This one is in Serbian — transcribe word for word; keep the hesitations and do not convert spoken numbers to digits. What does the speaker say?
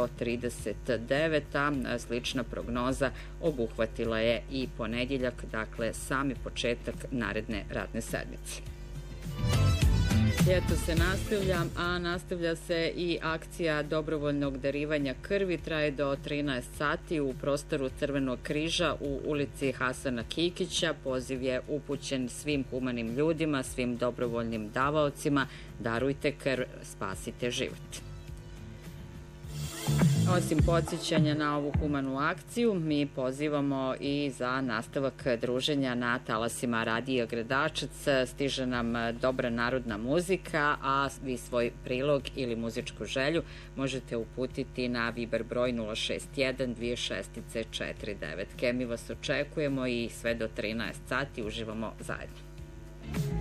do trideset devet, a slična prognoza obuhvatila je i ponedjeljak, dakle sami početak naredne radne sedmice. Ljeto se nastavlja, a nastavlja se i akcija dobrovoljnog darivanja krvi, traje do trinaest sati u prostoru Crvenog križa u ulici Hasana Kikića. Poziv je upućen svim humanim ljudima, svim dobrovoljnim davaocima. Darujte krv, spasite život. Osim podsjećanja na ovu humanu akciju, mi pozivamo i za nastavak druženja na talasima Radija Gradačac. Stiže nam dobra narodna muzika, a vi svoj prilog ili muzičku želju možete uputiti na Viber broj nula šest jedan dvije šest četiri devet. Mi vas očekujemo i sve do trinaest sati uživamo zajedno.